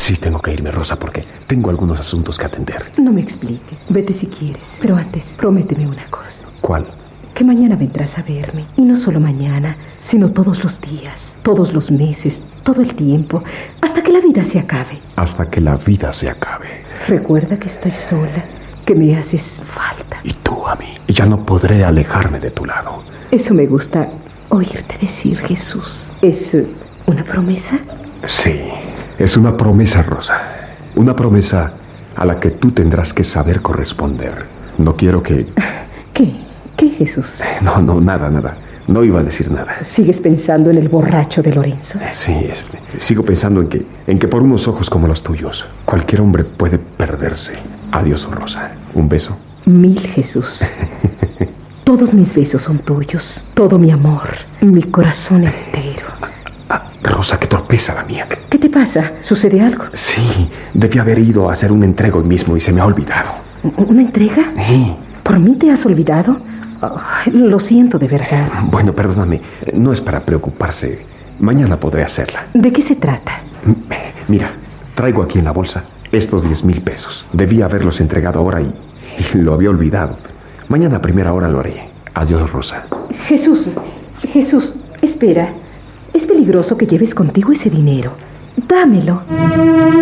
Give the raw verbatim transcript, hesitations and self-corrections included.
Sí, tengo que irme, Rosa, porque tengo algunos asuntos que atender. No me expliques. Vete si quieres. Pero antes, prométeme una cosa. ¿Cuál? Que mañana vendrás a verme. Y no solo mañana, sino todos los días, todos los meses, todo el tiempo, hasta que la vida se acabe. Hasta que la vida se acabe. Recuerda que estoy sola, que me haces falta. Y tú a mí. Y ya no podré alejarme de tu lado. Eso me gusta oírte decir, Jesús. ¿Es uh, una promesa? Sí, es una promesa, Rosa. Una promesa a la que tú tendrás que saber corresponder. No quiero que... ¿Qué? ¿Qué, Jesús? No, no, nada, nada. No iba a decir nada. ¿Sigues pensando en el borracho de Lorenzo? Sí, es, sigo pensando en que, en que por unos ojos como los tuyos, cualquier hombre puede perderse. Adiós, Rosa. Un beso. Mil, Jesús. Todos mis besos son tuyos. Todo mi amor, mi corazón entero. Ah, Rosa, qué torpeza la mía. ¿Qué te pasa? ¿Sucede algo? Sí, debí haber ido a hacer un entrego hoy mismo y se me ha olvidado. ¿Una entrega? Sí. ¿Por mí te has olvidado? Oh, lo siento de verdad. Bueno, perdóname. No es para preocuparse. Mañana podré hacerla. ¿De qué se trata? Mira, traigo aquí en la bolsa estos diez mil pesos. Debí haberlos entregado ahora y, y lo había olvidado. Mañana a primera hora lo haré. Adiós, Rosa. Jesús, Jesús, espera. Es peligroso que lleves contigo ese dinero. Dámelo.